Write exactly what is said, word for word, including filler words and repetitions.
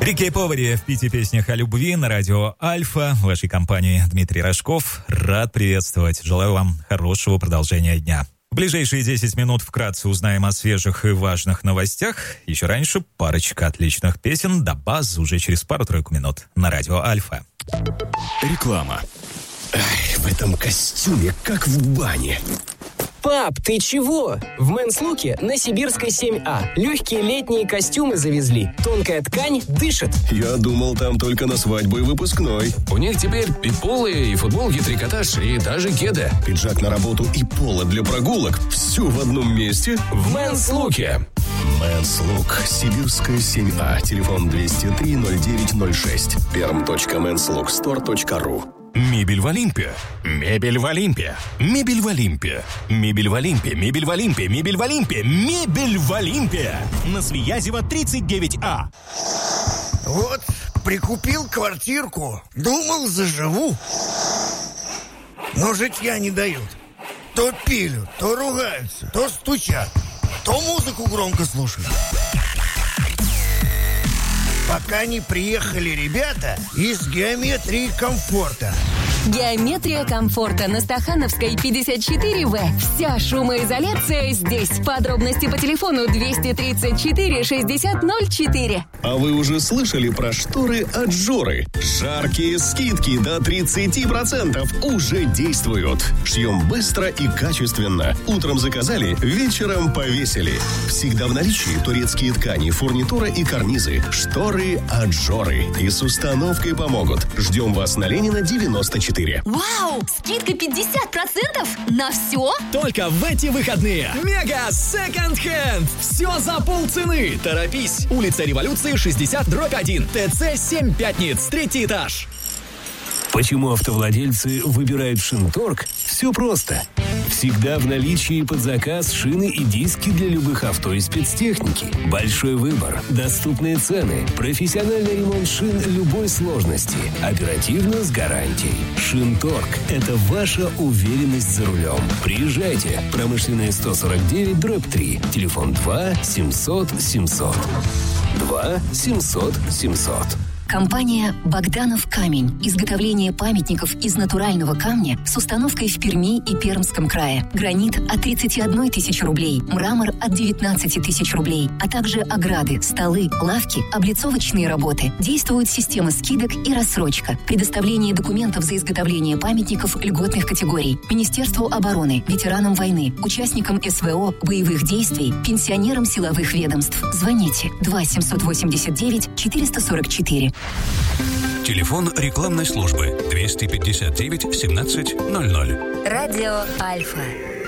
Рики Повари в пяти песнях о любви на радио Альфа. В вашей компании Дмитрий Рожков. Рад приветствовать. Желаю вам хорошего продолжения дня. В ближайшие десять минут вкратце узнаем о свежих и важных новостях. Еще раньше парочка отличных песен до баз уже через пару-тройку минут на радио Альфа. Реклама. Ай, в этом костюме как в бане. Пап, ты чего? В Men's Look на Сибирской семь А легкие летние костюмы завезли. Тонкая ткань дышит. Я думал, там только на свадьбу и выпускной. У них теперь и полы, и футболки, трикотаж, и даже кеды. Пиджак на работу и поло для прогулок. Все в одном месте. В Men's Look. Men's Look. Сибирская семь А. Телефон двести три ноль девять ноль шесть. перм точка мэнс лук стор точка ру. Мебель в Олимпе. Мебель в Олимпе. Мебель в Олимпе. Мебель в Олимпе. Мебель в Олимпе. Мебель в Олимпе. Мебель в Олимпе. На Свиязева тридцать девять А. Вот, прикупил квартирку. Думал, заживу. Но житья не дают. То пилют, то ругаются, то стучат, то музыку громко слушают. Пока не приехали ребята из геометрии комфорта. Геометрия комфорта на Стахановской пятьдесят четыре вэ. Вся шумоизоляция здесь. Подробности по телефону двести тридцать четыре шестьдесят ноль четыре. А вы уже слышали про шторы от Жоры? Жаркие скидки до тридцать процентов уже действуют. Шьем быстро и качественно. Утром заказали, вечером повесили. Всегда в наличии турецкие ткани, фурнитура и карнизы. Шторы от Жоры. И с установкой помогут. Ждем вас на Ленина девяносто четыре. Вау! Скидка пятьдесят процентов на все? Только в эти выходные. Мега Second Hand. Все за полцены. Торопись. Улица Революции, шестьдесят дробь один. ТЦ семь Пятниц. Третий этаж. Почему автовладельцы выбирают Шинторг? Все просто. Всегда в наличии под заказ шины и диски для любых авто и спецтехники. Большой выбор, доступные цены, профессиональный ремонт шин любой сложности, оперативно с гарантией. Шинторг – это ваша уверенность за рулем. Приезжайте. Промышленная сто сорок девять дробь три. Телефон два семьсот семьсот. два семьсот семьсот. Компания «Богданов камень». Изготовление памятников из натурального камня с установкой в Перми и Пермском крае. Гранит от тридцати одной тысячи рублей, мрамор от девятнадцати тысяч рублей, а также ограды, столы, лавки, облицовочные работы. Действует система скидок и рассрочка. Предоставление документов за изготовление памятников льготных категорий. Министерству обороны, ветеранам войны, участникам СВО, боевых действий, пенсионерам силовых ведомств. Звоните два семьсот восемьдесят девять четыреста сорок четыре. Телефон рекламной службы двести пятьдесят девять семнадцать ноль ноль. Радио Альфа.